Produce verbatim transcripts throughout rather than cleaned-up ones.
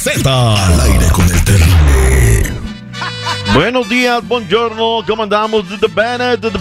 Z. Al aire con el terrible. Buenos días, buongiorno, ¿cómo andamos? De the bene, de the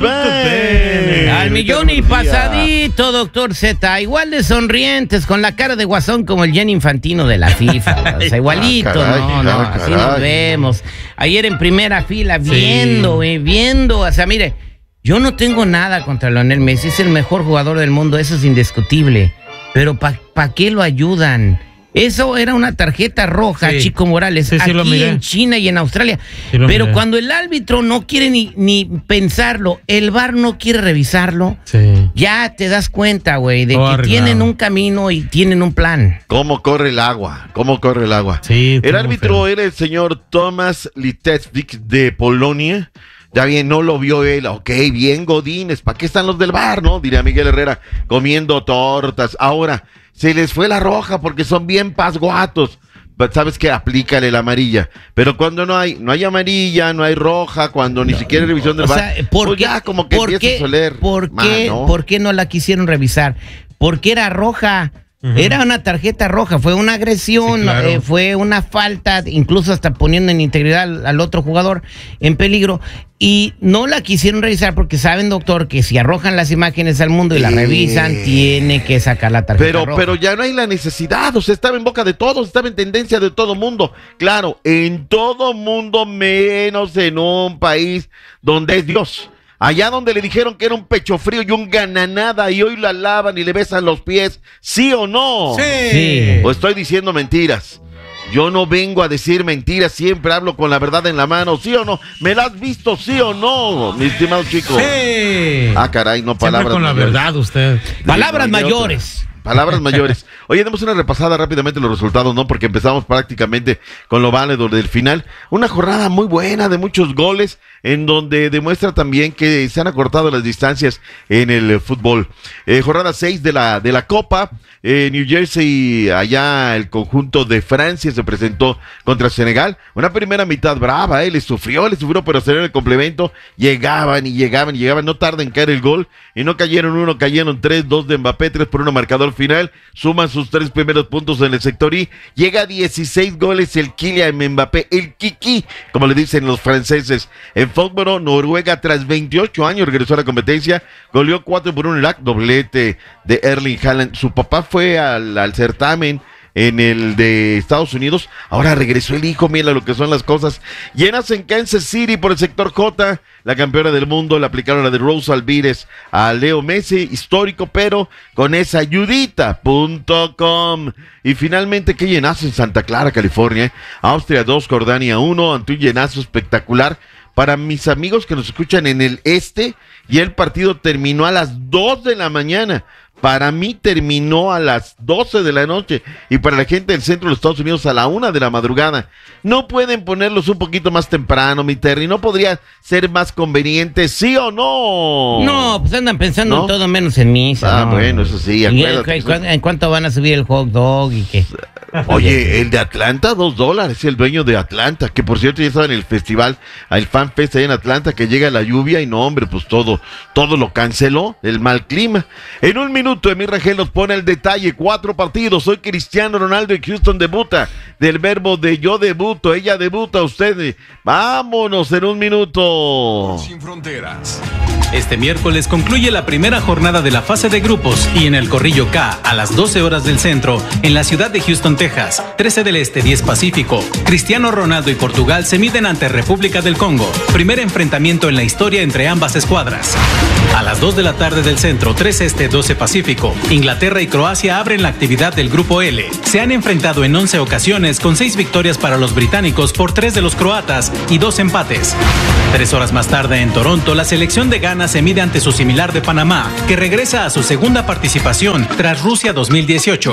bene. Al millón y pasadito, doctor Z. Igual de sonrientes, con la cara de guasón como el Gianni Infantino de la FIFA. O sea, igualito, Ah, caray, no, no, ah, así caray. nos vemos. Ayer en primera fila, Sí. viendo, eh, viendo. O sea, mire, yo no tengo nada contra Lionel Messi. Es el mejor jugador del mundo, eso es indiscutible. Pero ¿para pa qué lo ayudan? Eso era una tarjeta roja, Sí. Chico Morales, Sí, sí, lo aquí miré. en China y en Australia. Sí, lo Pero miré. cuando el árbitro no quiere ni, ni pensarlo, el V A R no quiere revisarlo, Sí. ya te das cuenta, güey, de Todo que arreglado. tienen un camino y tienen un plan. ¿Cómo corre el agua? ¿Cómo corre el agua? Sí, El muy árbitro feo. era el señor Tomasz Litewski de Polonia. Ya bien, no lo vio él. Ok, bien, Godínez. ¿Para qué están los del V A R, no? Diría Miguel Herrera, comiendo tortas. Ahora, se les fue la roja porque son bien pasguatos. But, ¿sabes qué? Aplícale la amarilla. Pero cuando no hay, no hay amarilla, no hay roja, cuando ni siquiera hay revisión del O V A sea, R, ¿por pues qué, ya como que por empieza qué- a oler. ¿por qué, Mano. ¿Por qué no la quisieron revisar? Porque era roja. Era una tarjeta roja, fue una agresión, Sí, claro. eh, fue una falta, incluso hasta poniendo en integridad al, al otro jugador en peligro. Y no la quisieron revisar porque saben, doctor, que si arrojan las imágenes al mundo y la Sí. revisan, tiene que sacar la tarjeta Pero, roja. pero ya no hay la necesidad, o sea, estaba en boca de todos, estaba en tendencia de todo mundo. Claro, en todo mundo, menos en un país donde es Dios. Allá donde le dijeron que era un pecho frío y un gananada y hoy la lavan y le besan los pies, ¿sí o no? Sí. ¿O estoy diciendo mentiras? Yo no vengo a decir mentiras, siempre hablo con la verdad en la mano, ¿sí o no? ¿Me la has visto, sí o no, mi estimado chico? Sí. Ah, caray, no Siempre palabras con la mayores. verdad usted. Palabras No hay otra. mayores. Palabras mayores. Oye, demos una repasada rápidamente los resultados, ¿no? Porque empezamos prácticamente con lo válido del final. Una jornada muy buena de muchos goles, en donde demuestra también que se han acortado las distancias en el eh, fútbol. Eh, jornada seis de la, de la Copa. Eh, New Jersey, allá el conjunto de Francia se presentó contra Senegal. Una primera mitad brava, ¿eh? Le sufrió, le sufrió, pero se dio el complemento. Llegaban y llegaban y llegaban. No tarda en caer el gol. Y no cayeron uno, cayeron tres, dos de Mbappé, tres por uno marcador final. Suman sus tres primeros puntos en el sector Y. Llega a dieciséis goles el Kylian Mbappé, el Kiki, como le dicen los franceses. En fútbol, Noruega, tras veintiocho años, regresó a la competencia. Goleó cuatro por uno en el doblete de Erling Haaland. Su papá fue al, al certamen en el de Estados Unidos, ahora regresó el hijo, mira lo que son las cosas. Llenas en Kansas City por el sector J, la campeona del mundo, le aplicaron la de Rosa Alvírez a Leo Messi, histórico, pero con esa ayudita punto com. Y finalmente, qué llenazo en Santa Clara, California, Austria dos, Jordania uno, ante un llenazo espectacular. Para mis amigos que nos escuchan en el este, y el partido terminó a las dos de la mañana. Para mí terminó a las doce de la noche y para la gente del centro de los Estados Unidos a la una de la madrugada. No pueden ponerlos un poquito más temprano, mi Terry. ¿No podría ser más conveniente, sí o no? No, pues andan pensando ¿No? en todo menos en misa. Ah, ¿no? bueno, eso sí, ¿Y acuérdate. en, cu- en cuánto van a subir el hot dog y qué? Oye, el de Atlanta, dos dólares, el dueño de Atlanta, que por cierto ya estaba en el festival, el Fan Fest ahí en Atlanta, que llega la lluvia y no, hombre, pues todo, todo lo canceló, el mal clima. En un minuto, Emir Rangel nos pone el detalle, cuatro partidos, hoy Cristiano Ronaldo y Houston debuta, del verbo de yo debuto, ella debuta, usted, vámonos en un minuto. Sin fronteras. Este miércoles concluye la primera jornada de la fase de grupos y en el Corrillo K, a las doce horas del centro, en la ciudad de Houston, Texas, trece del Este, diez Pacífico, Cristiano Ronaldo y Portugal se miden ante República del Congo. Primer enfrentamiento en la historia entre ambas escuadras. A las dos de la tarde del centro, tres Este, doce Pacífico, Inglaterra y Croacia abren la actividad del Grupo L. Se han enfrentado en once ocasiones con seis victorias para los británicos por tres de los croatas y dos empates. Tres horas más tarde en Toronto, la selección de Ghana se mide ante su similar de Panamá, que regresa a su segunda participación tras Rusia dos mil dieciocho.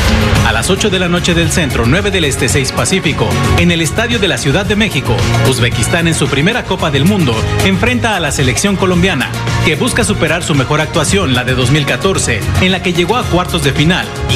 A las ocho de la noche del centro, nueve del Este, seis Pacífico, en el Estadio de la Ciudad de México, Uzbekistán en su primera Copa del Mundo enfrenta a la selección colombiana, que busca superar su mejor actuación, la de dos mil catorce, en la que llegó a cuartos de final.